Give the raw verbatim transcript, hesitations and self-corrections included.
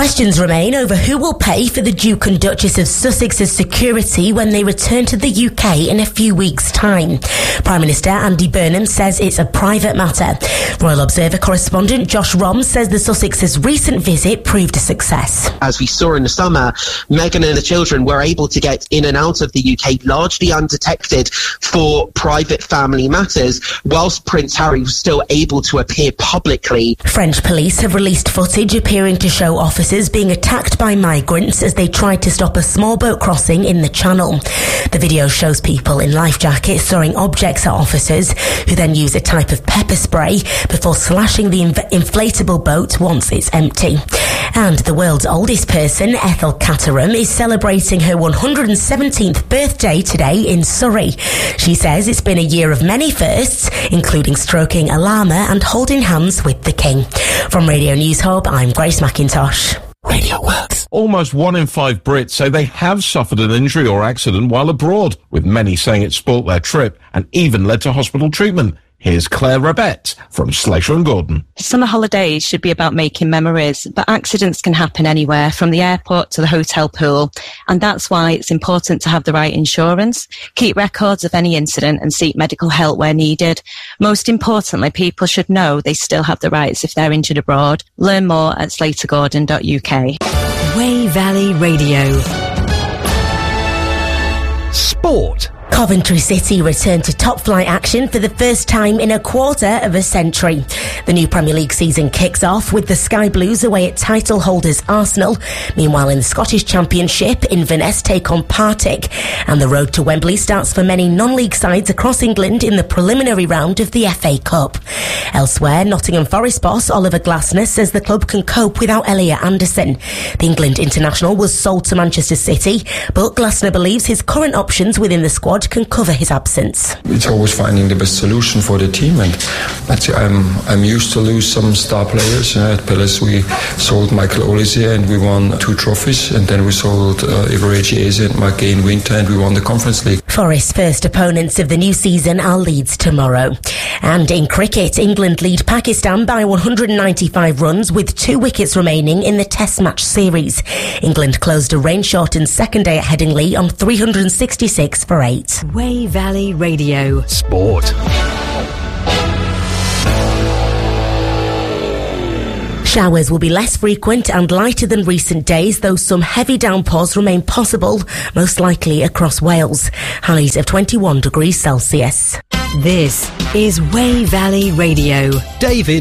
Questions remain over who will pay for the Duke and Duchess of Sussex's security when they return to the U K in a few weeks' time. Prime Minister Andy Burnham says it's a private matter. Royal Observer correspondent Josh Romm says the Sussex's recent visit proved a success. As we saw in the summer, Meghan and the children were able to get in and out of the U K largely undetected for private family matters, whilst Prince Harry was still able to appear publicly. French police have released footage appearing to show officers being attacked by migrants as they tried to stop a small boat crossing in the Channel. The video shows people in life jackets throwing objects at officers, who then use a type of pepper spray before slashing the inv- inflatable boat once it's empty. And the world's oldest person, Ethel Caterham, is celebrating her one hundred seventeenth birthday today in Surrey. She says it's been a year of many firsts, including stroking a llama and holding hands with the King. From Radio News Hub, I'm Grace McIntosh. Radio Works. Almost one in five Brits say they have suffered an injury or accident while abroad, with many saying it spoilt their trip and even led to hospital treatment. Here's Claire Rabette from Slater and Gordon. Summer holidays should be about making memories, but accidents can happen anywhere, from the airport to the hotel pool. And that's why it's important to have the right insurance, keep records of any incident and seek medical help where needed. Most importantly, people should know they still have the rights if they're injured abroad. Learn more at slater gordon dot U K. Wey Valley Radio. Sport. Coventry City returned to top-flight action for the first time in a quarter of a century. The new Premier League season kicks off with the Sky Blues away at title holders Arsenal. Meanwhile, in the Scottish Championship, Inverness take on Partick. And the road to Wembley starts for many non-league sides across England in the preliminary round of the F A Cup. Elsewhere, Nottingham Forest boss Oliver Glasner says the club can cope without Elliot Anderson. The England international was sold to Manchester City, but Glasner believes his current options within the squad can cover his absence. It's always finding the best solution for the team, and but I'm I'm used to lose some star players. Uh, at Palace we sold Michael Olise and we won two trophies, and then we sold uh, Ivory Eze and Mark Gay in winter and we won the Conference League. Forest's first opponents of the new season are Leeds tomorrow. And in cricket, England lead Pakistan by one hundred ninety-five runs with two wickets remaining in the Test match series. England closed a rain-shortened second day at Headingley on three hundred sixty-six for eight. Wey Valley Radio. Sport. Showers will be less frequent and lighter than recent days, though some heavy downpours remain possible, most likely across Wales. Highs of twenty-one degrees Celsius. This is Wey Valley Radio. David